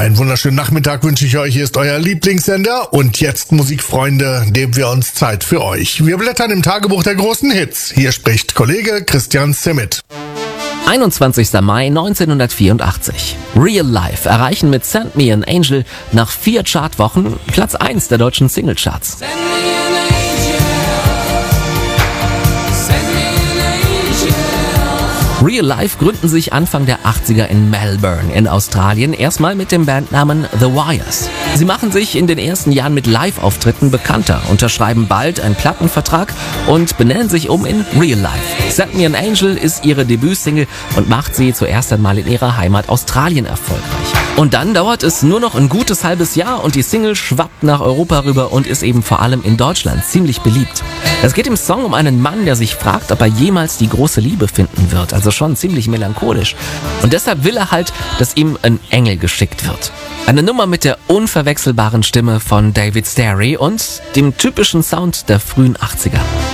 Einen wunderschönen Nachmittag wünsche ich euch. Hier ist euer Lieblingssender. Und jetzt, Musikfreunde, nehmen wir uns Zeit für euch. Wir blättern im Tagebuch der großen Hits. Hier spricht Kollege Christian Zimmet. 21. Mai 1984. Real Life erreichen mit Send Me an Angel nach 4 Chartwochen Platz 1 der deutschen Singlecharts. Real Life gründen sich Anfang der 80er in Melbourne in Australien, erstmal mit dem Bandnamen The Wires. Sie machen sich in den ersten Jahren mit Live-Auftritten bekannter, unterschreiben bald einen Plattenvertrag und benennen sich um in Real Life. Send Me an Angel ist ihre Debütsingle und macht sie zuerst einmal in ihrer Heimat Australien erfolgreich. Und dann dauert es nur noch ein gutes halbes Jahr und die Single schwappt nach Europa rüber und ist eben vor allem in Deutschland ziemlich beliebt. Es geht im Song um einen Mann, der sich fragt, ob er jemals die große Liebe finden wird, also schon ziemlich melancholisch. Und deshalb will er halt, dass ihm ein Engel geschickt wird. Eine Nummer mit der unverwechselbaren Stimme von David Starry und dem typischen Sound der frühen 80er.